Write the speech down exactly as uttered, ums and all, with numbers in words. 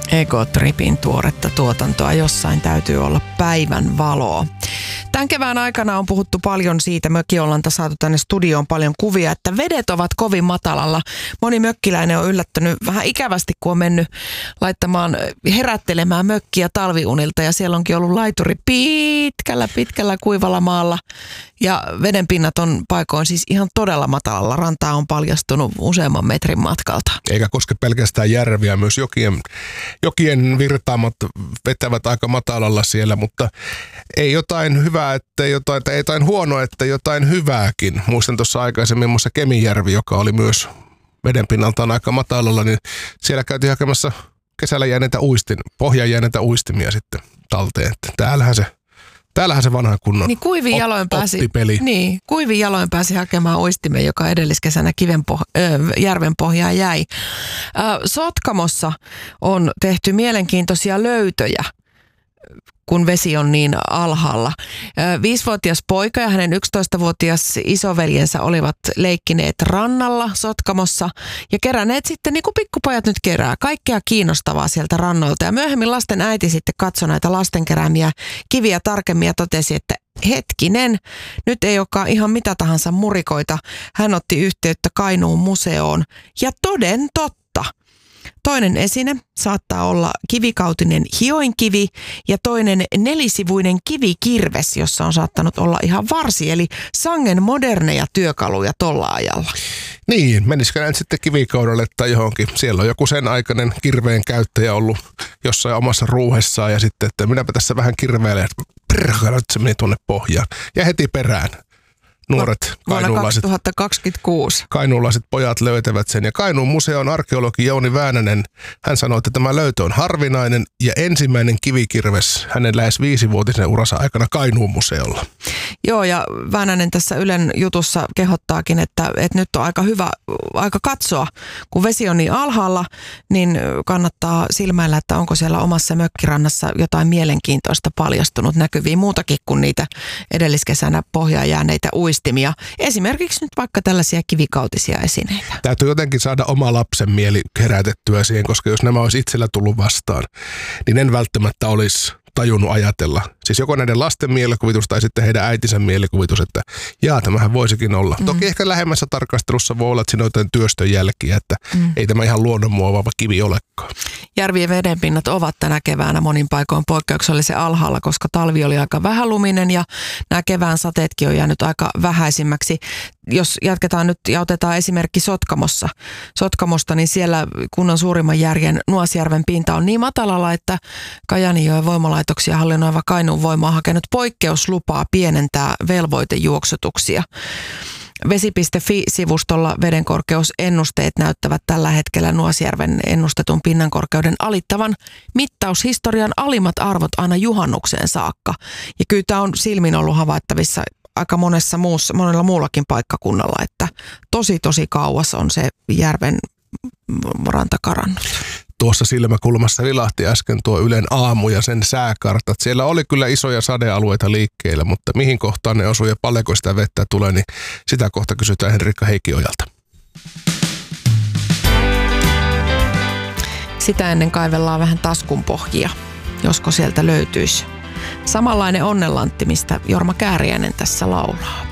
Ego-tripin tuoretta tuotantoa. Jossain täytyy olla päivän valoa. Tämän kevään aikana on puhuttu paljon siitä, Mökki-Ollanta saatu tänne studioon paljon kuvia, että vedet ovat kovin matalalla. Moni mökkiläinen on yllättänyt vähän ikävästi, kun on mennyt laittamaan, herättelemään mökkiä talviunilta ja siellä onkin ollut laituri pitkällä, pitkällä kuivalla maalla ja vedenpinnat on paikoin siis ihan todella matalalla. Rantaa on paljastunut useamman metrin matkalta. Eikä koske pelkästään järviä, myös jokien, jokien virtaamat vetävät aika matalalla siellä, mutta ei jotain hyvää, että jotain, tai ei jotain huonoa, että jotain hyvääkin. Muistan tuossa aikaisemmin muun muassa Kemijärvi, joka oli myös vedenpinnaltaan aika matalalla, niin siellä käytiin hakemassa kesällä jääneitä uistin, pohjaan jääneitä uistimia sitten talteen. Että täällähän se Täällähän se vanha kunnon niin kuivin jaloin pääsi, ottipeli. Niin, kuivin jaloin pääsi hakemaan uistimen, joka edelliskesänä kiven poh- ö, järven pohjaan jäi. Ö, Sotkamossa on tehty mielenkiintoisia löytöjä, kun vesi on niin alhaalla. Viisivuotias poika ja hänen yksitoistavuotias isoveljensä olivat leikkineet rannalla Sotkamossa ja keränneet sitten, niin kuin pikkupojat nyt kerää, kaikkea kiinnostavaa sieltä rannolta. Ja myöhemmin lasten äiti sitten katsoi näitä lasten keräämiä kiviä tarkemmin ja totesi, että hetkinen, nyt ei olekaan ihan mitä tahansa murikoita. Hän otti yhteyttä Kainuun museoon ja toden totta. Toinen esine saattaa olla kivikautinen hioinkivi ja toinen nelisivuinen kivikirves, jossa on saattanut olla ihan varsi, eli sangen moderneja työkaluja tolla ajalla. Niin, menisikö näin sitten kivikaudalle tai johonkin. Siellä on joku sen aikainen kirveen käyttäjä ollut jossain omassa ruuhessaan ja sitten, että minäpä tässä vähän kirveilen, että nyt se meni tuonne pohjaan ja heti perään. Nuoret kainuulaiset, kaksituhattakaksikymmentäkuusi. kainuulaiset pojat löytävät sen. Ja Kainuun museon arkeologi Jouni Väänänen, hän sanoi, että tämä löytö on harvinainen ja ensimmäinen kivikirves hänen lähes viisivuotisen uransa aikana Kainuun museolla. Joo, ja Väänänen tässä Ylen jutussa kehottaakin, että, että nyt on aika hyvä aika katsoa. Kun vesi on niin alhaalla, niin kannattaa silmäillä, että onko siellä omassa mökkirannassa jotain mielenkiintoista paljastunut näkyviin muutakin kuin niitä edelliskesänä pohjaan jääneitä uistimia. Esimerkiksi nyt vaikka tällaisia kivikautisia esineitä. Täytyy jotenkin saada oma lapsen mieli herätettyä siihen, koska jos nämä olisi itsellä tullut vastaan, niin en välttämättä olisi tajunnut ajatella. Siis joko näiden lasten mielikuvitus tai sitten heidän äitinsä mielikuvitus, että jaa, tämähän voisikin olla. Mm. Toki ehkä lähemmässä tarkastelussa voi olla, että siinä on jotain työstön jälkiä, että mm. ei tämä ihan luonnonmuovaava kivi olekaan. Järvien vedenpinnat ovat tänä keväänä monin paikoin poikkeuksellisen alhaalla, koska talvi oli aika vähäluminen ja nämä kevään sateetkin on jäänyt aika vähäisimmäksi. Jos jatketaan nyt ja otetaan esimerkki Sotkamossa, Sotkamosta, niin siellä kunnan suurimman järjen Nuasjärven pinta on niin matalalla, että Kajanijoen voimalaitoksia hallinnoiva Kainuun Voima on hakenut poikkeuslupaa pienentää velvoitejuoksutuksia. Vesi piste fi-sivustolla vedenkorkeusennusteet näyttävät tällä hetkellä Nuasjärven ennustetun pinnankorkeuden alittavan mittaushistorian alimmat arvot aina juhannukseen saakka. Ja kyllä tämä on silmin ollut havaittavissa aika monessa muussa, monella muullakin paikkakunnalla, että tosi tosi kauas on se järven ranta karannut. Tuossa silmäkulmassa vilahti äsken tuo Ylen aamu ja sen sääkartat. Siellä oli kyllä isoja sadealueita liikkeellä, mutta mihin kohtaan ne osuu ja paljonko sitä vettä tulee, niin sitä kohta kysytään Henrikka Heikkiojalta. Sitä ennen kaivellaan vähän taskun pohjia, josko sieltä löytyisi samanlainen onnenlantti, mistä Jorma Kääriäinen tässä laulaa.